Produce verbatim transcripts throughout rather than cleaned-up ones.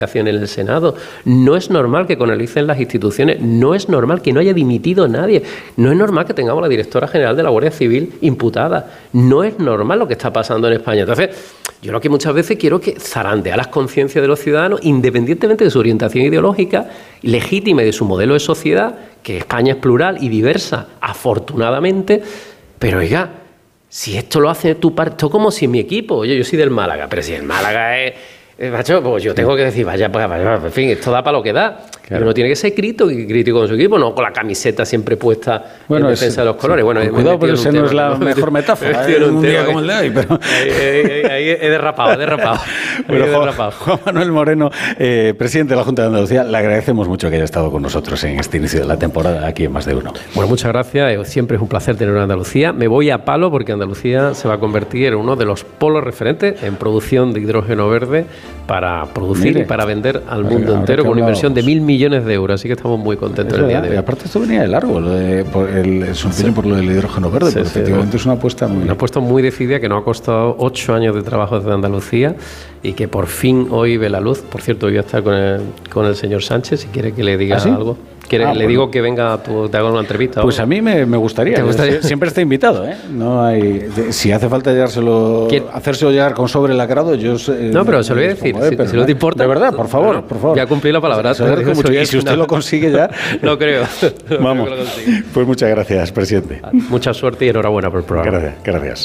en el Senado. No es normal que conalicen las instituciones, no es normal que no haya dimitido nadie, no es normal que tengamos la directora general de la Guardia Civil imputada, no es normal lo que está pasando en España. Entonces, yo lo que muchas veces quiero que zarandea las conciencias de los ciudadanos, independientemente de su orientación ideológica, legítima y de su modelo de sociedad, que España es plural y diversa, afortunadamente, pero oiga, si esto lo hace tu partido, como si mi equipo, oye, yo soy del Málaga, pero si el Málaga es... Eh, macho, pues yo tengo que decir, vaya, pues, vaya, en fin, esto da para lo que da. Claro. Pero uno tiene que ser crítico, crítico con su equipo, no con la camiseta siempre puesta bueno, en defensa es, de los colores. Sí. Bueno, cuidado, pero ese no es la mejor metáfora. ¿eh? Un, un día como el de hoy, pero... Ahí, ahí, ahí he derrapado, he derrapado. Bueno, he derrapado. Juan Manuel Moreno, eh, presidente de la Junta de Andalucía, le agradecemos mucho que haya estado con nosotros en este inicio de la temporada aquí en Más de Uno. Bueno, muchas gracias. Siempre es un placer tener una Andalucía. Me voy a palo porque Andalucía se va a convertir en uno de los polos referentes en producción de hidrógeno verde para producir Mire, y para vender al mundo entero con una inversión de mil millones de euros. Así que estamos muy contentos el día de hoy. Y aparte esto venía de largo, lo de, por el, el su empeño sí. por lo del hidrógeno verde, sí, porque sí, efectivamente sí. es una apuesta muy... Una apuesta muy decidida que nos ha costado ocho años de trabajo desde Andalucía y que por fin hoy ve la luz. Por cierto, hoy voy a estar con el, con el señor Sánchez, si quiere que le diga ¿Ah, sí? algo. ¿Quiere, ah, le bueno. digo que venga, tú, te hago una entrevista. Pues a mí me, me gustaría. ¿Te gustaría? Siempre está invitado, ¿eh? No hay, de, si hace falta llegárselo, hacérselo llegar con sobre lacrado, yo... Eh, no, pero se lo voy a decir, eh, si, pero, si no te importa. De verdad, por favor, bueno, por favor. Ya cumplí la palabra. Se te mucho, y si usted no. lo consigue ya... no creo. No Vamos. creo que lo pues muchas gracias, presidente. Mucha suerte y enhorabuena por el programa. Gracias, gracias.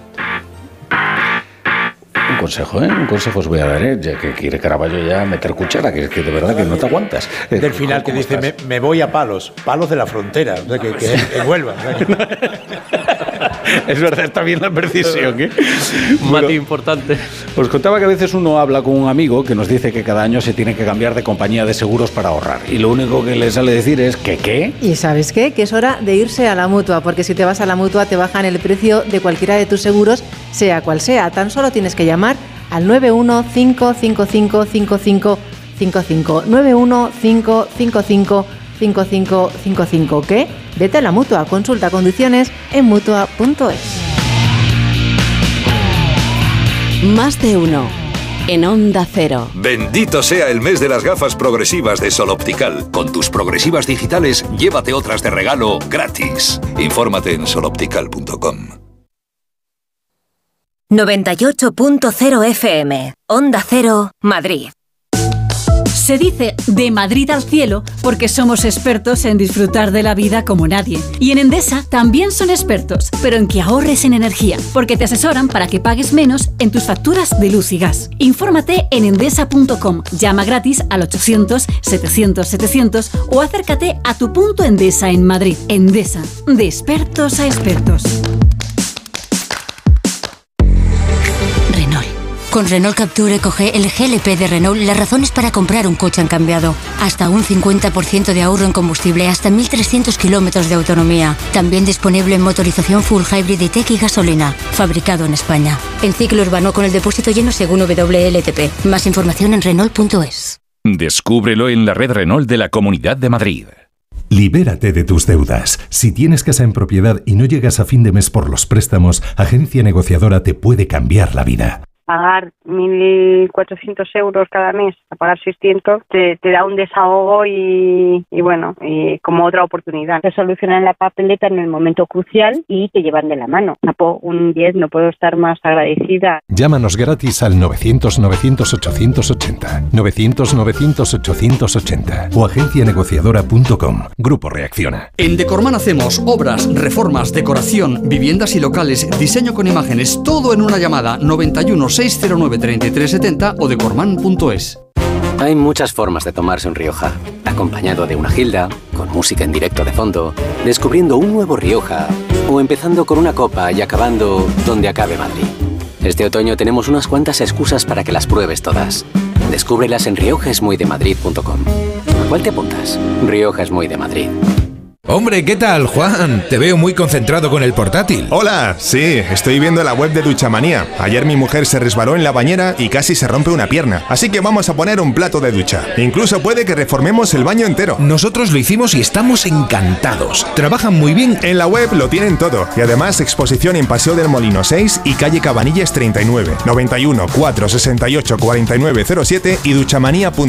Un consejo, ¿eh? Un consejo os voy a dar, ¿eh? Ya que quiere Caraballo ya meter cuchara, que, que de verdad que no te aguantas. Del final que dice, me, me voy a palos, palos de la frontera, o sea, que, que, que vuelva. O sea, que... Es verdad, está bien la precisión, ¿eh? Un matiz importante. Os contaba que a veces uno habla con un amigo que nos dice que cada año se tiene que cambiar de compañía de seguros para ahorrar. Y lo único que le sale decir es que ¿qué? ¿Y sabes qué? Que es hora de irse a la Mutua, porque si te vas a la Mutua te bajan el precio de cualquiera de tus seguros, sea cual sea. Tan solo tienes que llamar al nueve uno cinco cinco cinco cinco cinco cinco cinco nueve uno cinco cinco cinco cinco cinco cinco cinco. ¿Qué? Vete a la Mutua, consulta condiciones en mutua punto es. Más de uno en Onda Cero. Bendito sea el mes de las gafas progresivas de Sol Optical. Con tus progresivas digitales, llévate otras de regalo gratis. Infórmate en sol optical punto com. noventa y ocho punto cero F M, Onda Cero, Madrid. Se dice de Madrid al cielo porque somos expertos en disfrutar de la vida como nadie. Y en Endesa también son expertos, pero en que ahorres en energía, porque te asesoran para que pagues menos en tus facturas de luz y gas. Infórmate en endesa punto com, llama gratis al ochocientos setecientos setecientos o acércate a tu punto Endesa en Madrid. Endesa, de expertos a expertos. Con Renault Captur EcoG, el G L P de Renault, las razones para comprar un coche han cambiado. Hasta un cincuenta por ciento de ahorro en combustible, hasta mil trescientos kilómetros de autonomía. También disponible en motorización full hybrid E-Tech y gasolina. Fabricado en España. En ciclo urbano con el depósito lleno según W L T P. Más información en renault punto es. Descúbrelo en la red Renault de la Comunidad de Madrid. Libérate de tus deudas. Si tienes casa en propiedad y no llegas a fin de mes por los préstamos, Agencia Negociadora te puede cambiar la vida. Pagar mil cuatrocientos euros cada mes, a pagar seiscientos, te, te da un desahogo y, y bueno, y como otra oportunidad. Te solucionan la papeleta en el momento crucial y te llevan de la mano. Un diez, no puedo estar más agradecida. Llámanos gratis al novecientos novecientos ochocientos ochenta, novecientos novecientos ochocientos ochenta o agencia negociadora punto com. Grupo Reacciona. En Decorman hacemos obras, reformas, decoración, viviendas y locales, diseño con imágenes, todo en una llamada. Noventa y uno seis cero nueve treinta y tres setenta o decorman punto es. Hay muchas formas de tomarse un Rioja. Acompañado de una gilda, con música en directo de fondo, descubriendo un nuevo Rioja o empezando con una copa y acabando donde acabe Madrid. Este otoño tenemos unas cuantas excusas para que las pruebes todas. Descúbrelas en rioja es muy de madrid punto com. ¿A cuál te apuntas? Rioja es muy de Madrid. Hombre, ¿qué tal, Juan? Te veo muy concentrado con el portátil. Hola, sí, estoy viendo la web de Duchamanía. Ayer mi mujer se resbaló en la bañera y casi se rompe una pierna. Así que vamos a poner un plato de ducha. Incluso puede que reformemos el baño entero. Nosotros lo hicimos y estamos encantados. Trabajan muy bien. En la web lo tienen todo. Y además exposición en Paseo del Molino seis y calle Cabanillas treinta y nueve. noventa y uno, cuatrocientos sesenta y ocho, cuarenta y nueve cero siete y duchamanía punto com.